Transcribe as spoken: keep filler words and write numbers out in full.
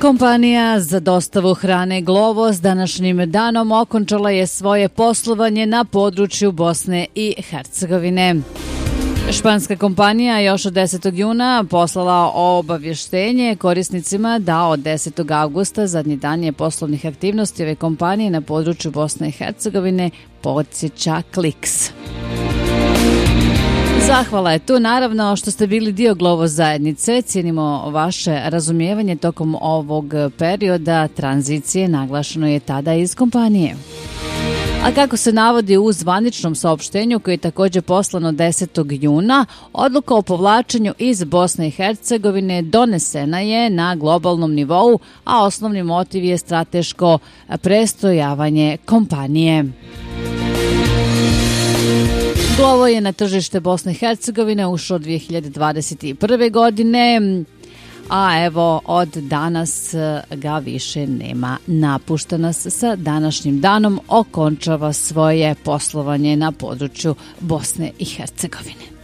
Kompanija za dostavu hrane Glovo s današnjim danom okončala je svoje poslovanje na području Bosne i Hercegovine. Španska kompanija još od desetog juna poslala obavještenje korisnicima da od desetog avgusta, zadnji dan je poslovnih aktivnosti ove kompanije na području Bosne i Hercegovine, podsjeća Kliks. Zahvala je tu naravno što ste bili dio Glovo zajednice. Cijenimo vaše razumijevanje tokom ovog perioda tranzicije, naglašeno je tada iz kompanije. A kako se navodi u zvaničnom saopštenju koje je također poslano desetog juna, odluka o povlačenju iz Bosne i Hercegovine donesena je na globalnom nivou, a osnovni motiv je strateško prestojavanje kompanije. Glovo je na tržište Bosne i Hercegovine ušao dvije hiljade dvadeset prve. godine, a evo od danas ga više nema. Napušta nas sa današnjim danom, okončava svoje poslovanje na području Bosne i Hercegovine.